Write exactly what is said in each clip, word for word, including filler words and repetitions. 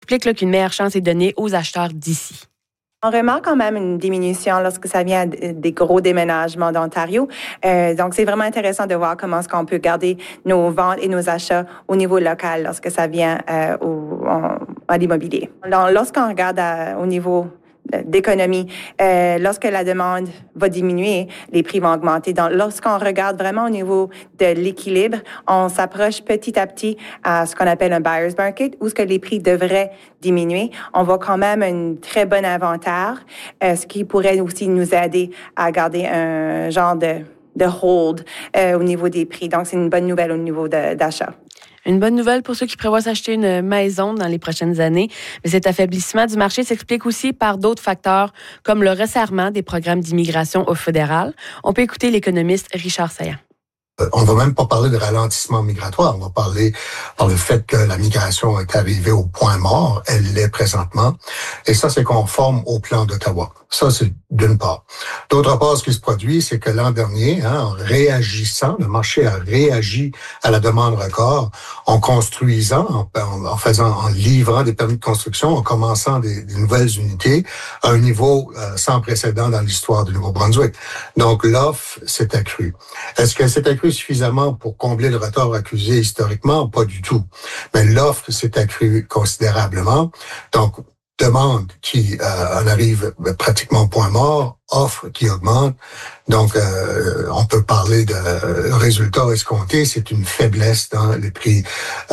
explique là, qu'une meilleure chance est donnée aux acheteurs d'ici. On remarque quand même une diminution lorsque ça vient des gros déménagements d'Ontario. Euh, donc, c'est vraiment intéressant de voir comment est-ce qu'on peut garder nos ventes et nos achats au niveau local lorsque ça vient euh, au, en, à l'immobilier. Donc, lorsqu'on regarde à, au niveau d'économie, euh, lorsque la demande va diminuer, les prix vont augmenter. Donc, lorsqu'on regarde vraiment au niveau de l'équilibre, on s'approche petit à petit à ce qu'on appelle un buyer's market, où ce que les prix devraient diminuer. On voit quand même un très bon inventaire, euh, ce qui pourrait aussi nous aider à garder un genre de, de hold euh, au niveau des prix. Donc, c'est une bonne nouvelle au niveau de, d'achat. Une bonne nouvelle pour ceux qui prévoient s'acheter une maison dans les prochaines années. Mais cet affaiblissement du marché s'explique aussi par d'autres facteurs, comme le resserrement des programmes d'immigration au fédéral. On peut écouter l'économiste Richard Saillant. On ne va même pas parler de ralentissement migratoire. On va parler par le fait que la migration est arrivée au point mort. Elle l'est présentement. Et ça, c'est conforme au plan d'Ottawa. Ça, c'est d'une part. D'autre part, ce qui se produit, c'est que l'an dernier, hein, en réagissant, le marché a réagi à la demande record en construisant, en, en faisant, en livrant des permis de construction, en commençant des, des nouvelles unités à un niveau euh, sans précédent dans l'histoire du Nouveau-Brunswick. Donc, l'offre s'est accrue. Est-ce qu'elle s'est accrue suffisamment pour combler le retard accusé historiquement? Pas du tout. Mais l'offre s'est accrue considérablement. Donc, demande qui euh, en arrive pratiquement au point mort, offre qui augmente. Donc, euh, on peut parler de résultats escomptés. C'est une faiblesse dans les prix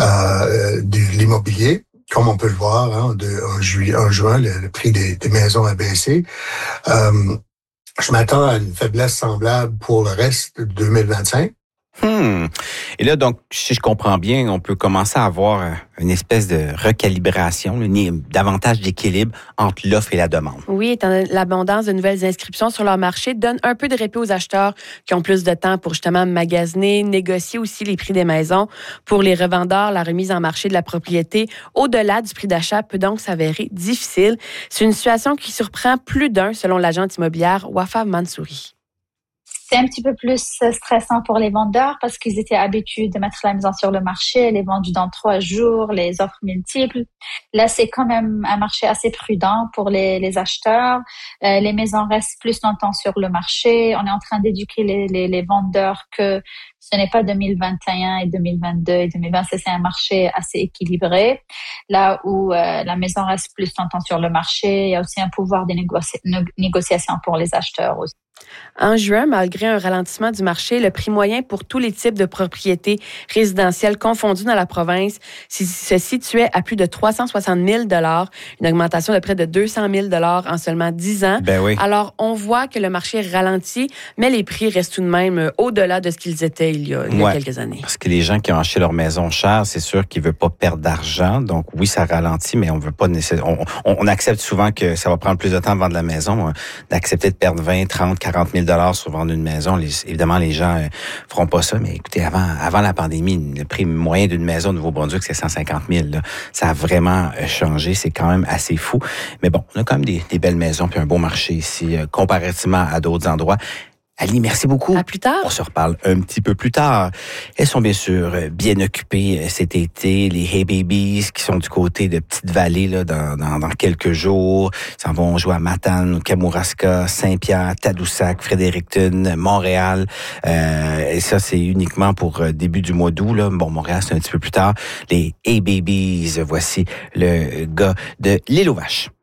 euh, de l'immobilier. Comme on peut le voir, hein, de, en, juillet, en juin, le, le prix des, des maisons a baissé. Euh, je m'attends à une faiblesse semblable pour le reste de deux mille vingt-cinq. Hmm. Et là, donc, si je comprends bien, on peut commencer à avoir une espèce de recalibration, davantage d'équilibre entre l'offre et la demande. Oui, étant l'abondance de nouvelles inscriptions sur leur marché donne un peu de répit aux acheteurs qui ont plus de temps pour justement magasiner, négocier aussi les prix des maisons. Pour les revendeurs, la remise en marché de la propriété au-delà du prix d'achat peut donc s'avérer difficile. C'est une situation qui surprend plus d'un, selon l'agente immobilière Wafa Mansouri. C'est un petit peu plus stressant pour les vendeurs parce qu'ils étaient habitués de mettre la maison sur le marché, elle est vendue dans trois jours, les offres multiples. Là, c'est quand même un marché assez prudent pour les, les acheteurs. Euh, les maisons restent plus longtemps sur le marché. On est en train d'éduquer les, les, les vendeurs que ce n'est pas deux mille vingt et un et deux mille vingt-deux et deux mille vingt, c'est un marché assez équilibré. Là où euh, la maison reste plus longtemps sur le marché, il y a aussi un pouvoir de négoci- négociation pour les acheteurs aussi. En juin, malgré un ralentissement du marché, le prix moyen pour tous les types de propriétés résidentielles confondues dans la province se situait à plus de trois cent soixante mille dollars, une augmentation de près de deux cent mille dollars en seulement dix ans. Ben oui. Alors, on voit que le marché ralentit, mais les prix restent tout de même au-delà de ce qu'ils étaient il y a, il y a ouais, quelques années. Parce que les gens qui ont acheté leur maison chère, c'est sûr qu'ils ne veulent pas perdre d'argent. Donc, oui, ça ralentit, mais on veut pas nécessairement. On, on, on accepte souvent que ça va prendre plus de temps de vendre la maison, d'accepter de perdre vingt, trente, quarante mille dollars sur vendre une maison. Les, évidemment, les gens euh, feront pas ça, mais écoutez, avant, avant la pandémie, le prix moyen d'une maison au Nouveau-Brunswick, c'est cent cinquante mille. Là. Ça a vraiment changé. C'est quand même assez fou. Mais bon, on a quand même des, des belles maisons puis un beau marché ici, euh, comparativement à d'autres endroits. Ali, merci beaucoup. À plus tard. On se reparle un petit peu plus tard. Elles sont bien sûr bien occupées cet été. Les Hey Babies qui sont du côté de Petite-Vallée là, dans, dans, dans quelques jours. Ils s'en vont jouer à Matane, Kamouraska, Saint-Pierre, Tadoussac, Fredericton, Montréal. Euh, et ça, c'est uniquement pour début du mois d'août. Là. Bon, Montréal, c'est un petit peu plus tard. Les Hey Babies, voici le gars de l'Île aux Vaches.